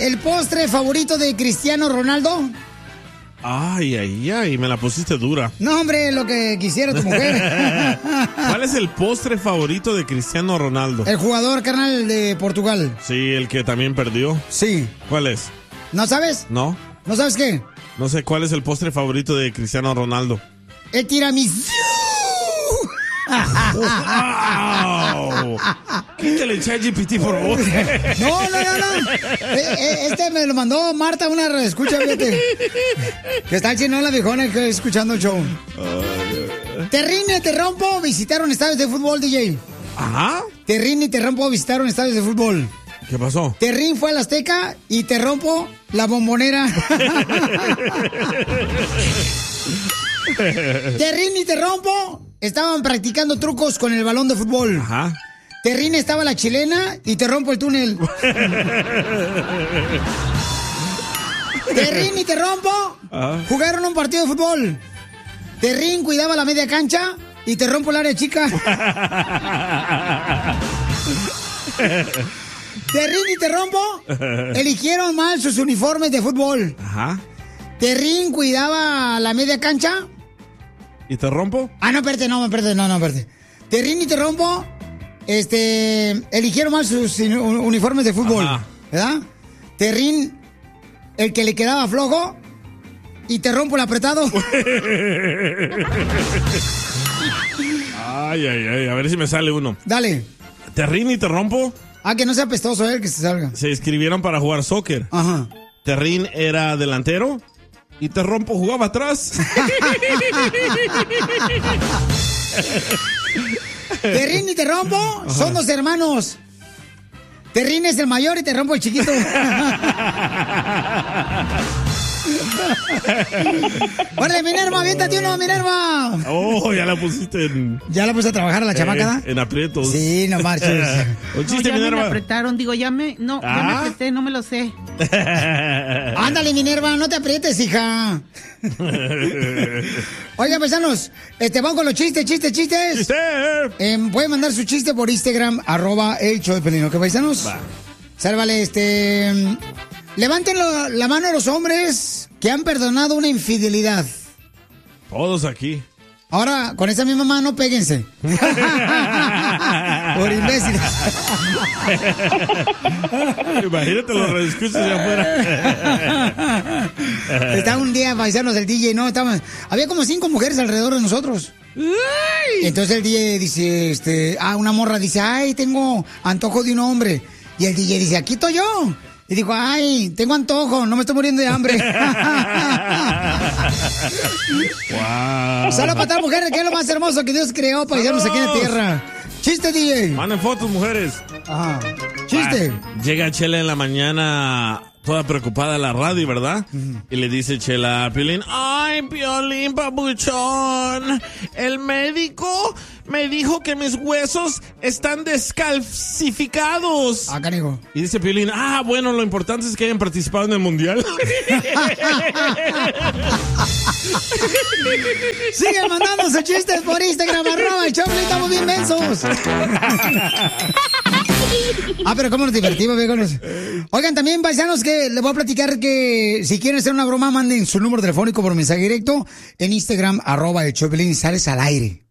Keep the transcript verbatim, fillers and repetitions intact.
el postre favorito de Cristiano Ronaldo? Ay, ay, ay, me la pusiste dura. No, hombre, lo que quisiera tu mujer. ¿Cuál es el postre favorito de Cristiano Ronaldo? El jugador, carnal, de Portugal. Sí, el que también perdió. Sí. ¿Cuál es? ¿No sabes? No. ¿No sabes qué? No sé cuál es el postre favorito de Cristiano Ronaldo. El tiramisú. ¡Wow! Quítale el ChatGPT, por favor. No, no, no, no. Este me lo mandó Marta, una escucha, fíjate. Que está el chino la viejona que escuchando el show. Terrín y Te Rompo visitaron estadios de fútbol, D J. Ajá. Terrín y Te Rompo visitaron estadios de fútbol. ¿Qué pasó? Terrín fue a la Azteca y Te Rompo la Bombonera. Terrín y Te Rompo estaban practicando trucos con el balón de fútbol. Ajá. Terrín estaba la chilena y Te Rompo el túnel. Terrín y Te Rompo Ajá. jugaron un partido de fútbol. Terrín cuidaba la media cancha y Te Rompo el área chica. Terrín y Te Rompo eligieron mal sus uniformes de fútbol. Ajá. Terrín cuidaba la media cancha. ¿Y Te Rompo? Ah, no, espérate, no, espérate, no, no, espérate. Terrín y Te Rompo, este, eligieron mal sus uniformes de fútbol. Ajá. ¿Verdad? Terrín, el que le quedaba flojo, y Te Rompo el apretado. Ay, ay, ay, a ver si me sale uno. Dale. Terrín y Te Rompo. Ah, que no sea apestoso, eh, que se salga. Se inscribieron para jugar soccer. Ajá. Terrín era delantero y Te Rompo jugaba atrás. Terrín y Te Rompo Ajá. son dos hermanos. Terrín es el mayor y Te Rompo el chiquito. ¡Órale, Minerva! ¡Aviéntate uno, Minerva! Oh, ya la pusiste en... ¿Ya la puse a trabajar a la chamaca? Eh, en aprietos. Sí, no marches. Un chiste, no, ya Minerva. me apretaron, digo, ya me... No, ¿Ah? ya me apreté, no me lo sé. Ándale, Minerva, no te aprietes, hija. Oigan, paisanos, este, vamos con los chistes, chistes, chistes. ¡Chiste! Eh, pueden mandar su chiste por Instagram, arroba el show de Pelín, ¿ok, paisanos? Va. Sálvale, este... Levanten lo, la mano a los hombres que han perdonado una infidelidad. Todos aquí. Ahora, con esa misma mano, péguense. Por imbéciles. Imagínate los redescuchos de afuera. Estaba un día, paisanos, el D J, no, estaban... Había como cinco mujeres alrededor de nosotros. Entonces el D J dice, este... Ah, una morra dice, ay, tengo antojo de un hombre. Y el D J dice, aquí estoy yo. Y dijo, ay, tengo antojo, no me estoy muriendo de hambre. Wow. Solo para estas mujeres, que es lo más hermoso que Dios creó para llevarnos aquí en la tierra. Chiste, D J. Manden fotos, mujeres. Ajá. Chiste. Ah, llega Chela en la mañana toda preocupada a la radio, ¿verdad? Uh-huh. Y le dice Chela a Piolín, ay, Piolín, papuchón, el médico me dijo que mis huesos están descalcificados. Ah, canijo. Y dice Piolín, ah, bueno, lo importante es que hayan participado en el mundial. Sigan mandando sus chistes por Instagram, arroba el Choplin, estamos bien mensos. Ah, pero cómo nos divertimos, viejones. Oigan, también, paisanos, que les voy a platicar que si quieren hacer una broma, manden su número telefónico por mensaje directo en Instagram, arroba el Choplin, y sales al aire.